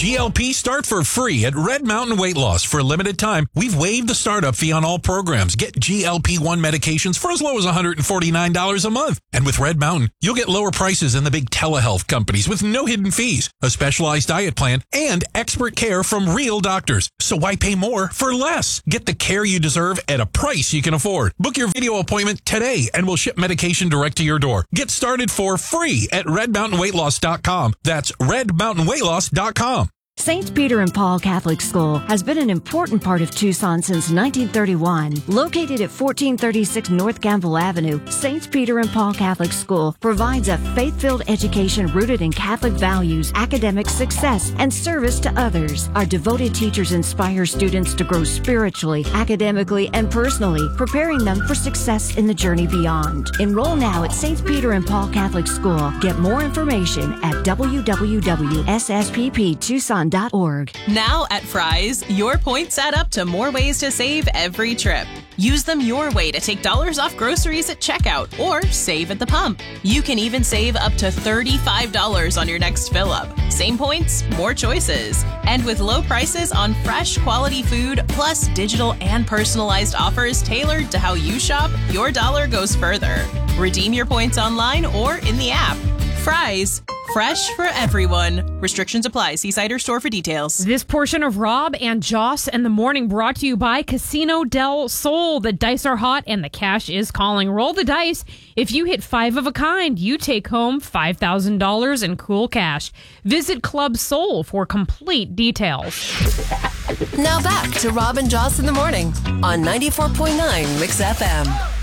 GLP start for free at Red Mountain Weight Loss. For a limited time, we've waived the startup fee on all programs. Get GLP-1 medications for as low as $149 a month. And with Red Mountain, you'll get lower prices than the big telehealth companies with no hidden fees, a specialized diet plan, and expert care from real doctors. So why pay more for less? Get the care you deserve at a price you can afford. Book your video appointment today and we'll ship medication direct to your door. Get started for free at redmountainweightloss.com. That's redmountainweightloss.com. St. Peter and Paul Catholic School has been an important part of Tucson since 1931. Located at 1436 North Gamble Avenue, St. Peter and Paul Catholic School provides a faith-filled education rooted in Catholic values, academic success, and service to others. Our devoted teachers inspire students to grow spiritually, academically, and personally, preparing them for success in the journey beyond. Enroll now at St. Peter and Paul Catholic School. Get more information at www.sspptucson.org. Now at Fry's, your points add up to more ways to save every trip. Use them your way to take dollars off groceries at checkout or save at the pump. You can even save up to $35 on your next fill-up. Same points, more choices. And with low prices on fresh, quality food, plus digital and personalized offers tailored to how you shop, your dollar goes further. Redeem your points online or in the app. Fry's, fresh for everyone. Restrictions apply. See site or store for details. This portion of Rob and Joss in the morning brought to you by Casino del Sol. The dice are hot and the cash is calling. Roll the dice. If you hit 5 of a kind, you take home $5,000 in cool cash. Visit Club Soul for complete details. Now back to Rob and Joss in the morning on 94.9 Mix FM.